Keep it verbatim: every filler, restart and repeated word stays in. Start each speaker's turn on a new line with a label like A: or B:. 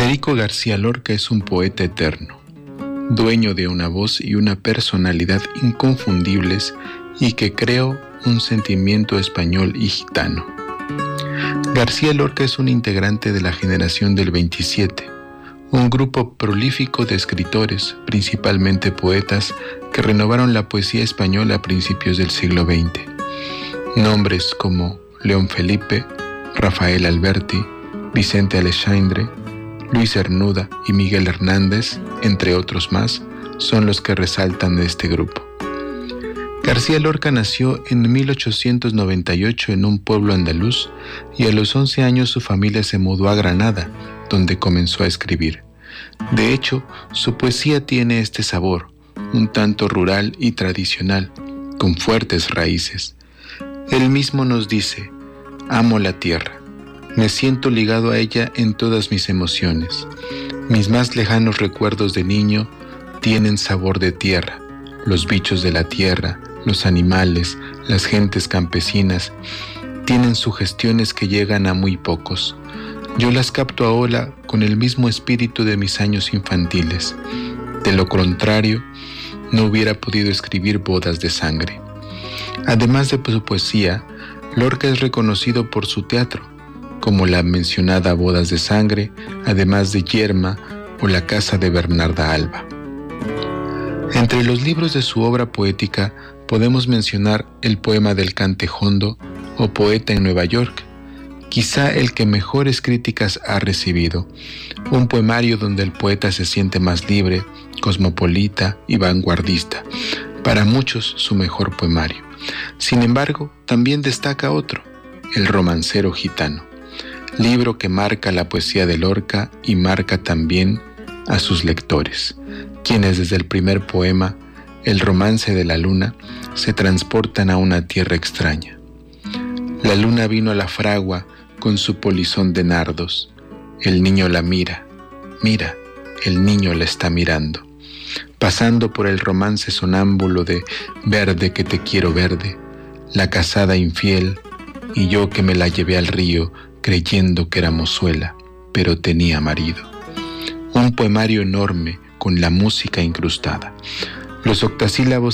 A: Federico García Lorca es un poeta eterno, dueño de una voz y una personalidad inconfundibles y que creó un sentimiento español y gitano. García Lorca es un integrante de la generación del veintisiete, un grupo prolífico de escritores, principalmente poetas, que renovaron la poesía española a principios del siglo veinte. Nombres como León Felipe, Rafael Alberti, Vicente Aleixandre, Luis Cernuda y Miguel Hernández, entre otros más, son los que resaltan de este grupo. García Lorca nació en mil ochocientos noventa y ocho en un pueblo andaluz y a los once años su familia se mudó a Granada, donde comenzó a escribir. De hecho, su poesía tiene este sabor, un tanto rural y tradicional, con fuertes raíces. Él mismo nos dice: amo la tierra. Me siento ligado a ella en todas mis emociones. Mis más lejanos recuerdos de niño tienen sabor de tierra, los bichos de la tierra, los animales, las gentes campesinas, tienen sugestiones que llegan a muy pocos. Yo las capto ahora con el mismo espíritu de mis años infantiles. De lo contrario, no hubiera podido escribir Bodas de Sangre. Además de su poesía, Lorca es reconocido por su teatro, como la mencionada Bodas de Sangre, además de Yerma o La Casa de Bernarda Alba. Entre los libros de su obra poética podemos mencionar el poema del Cantejondo o Poeta en Nueva York, quizá el que mejores críticas ha recibido, un poemario donde el poeta se siente más libre, cosmopolita y vanguardista, para muchos su mejor poemario. Sin embargo, también destaca otro, El Romancero Gitano, libro que marca la poesía de Lorca y marca también a sus lectores, quienes desde el primer poema, El Romance de la Luna, se transportan a una tierra extraña. La luna vino a la fragua con su polizón de nardos. El niño la mira, mira, el niño la está mirando. Pasando por el romance sonámbulo de Verde que te quiero verde, la casada infiel y yo que me la llevé al río creyendo que era mozuela, pero tenía marido. Un poemario enorme con la música incrustada. Los octasílabos